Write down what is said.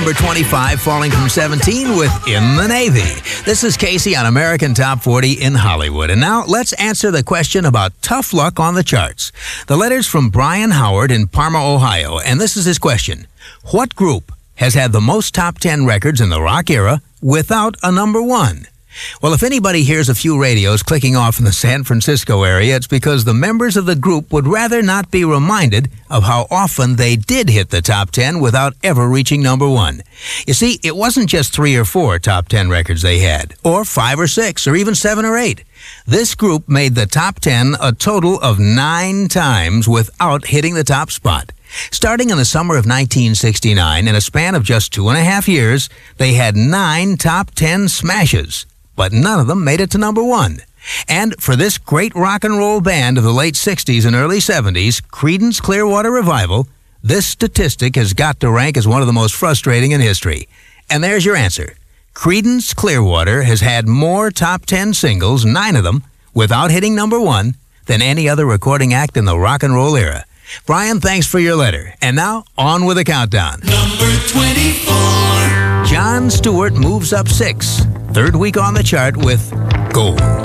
number 25, falling from 17 with In the Navy. This is Casey on American Top 40 in Hollywood. And now let's answer the question about tough luck on the charts. The letter's from Brian Howard in Parma, Ohio, and this is his question. What group has had the most top 10 records in the rock era without a number one? Well, if anybody hears a few radios clicking off in the San Francisco area, it's because the members of the group would rather not be reminded of how often they did hit the top 10 without ever reaching number one. You see, it wasn't just 3 or 4 top 10 records they had, or 5 or 6, or even 7 or 8. This group made the top 10 a total of 9 times without hitting the top spot. Starting in the summer of 1969, in a span of just 2.5 years, they had 9 top 10 smashes, but none of them made it to number one. And for this great rock and roll band of the late 60s and early 70s, Creedence Clearwater Revival, this statistic has got to rank as one of the most frustrating in history. And there's your answer. Creedence Clearwater has had more top 10 singles, 9 of them, without hitting number one, than any other recording act in the rock and roll era. Brian, thanks for your letter. And now, on with the countdown. Number 24. Jon Stewart moves up 6, third week on the chart with Gold.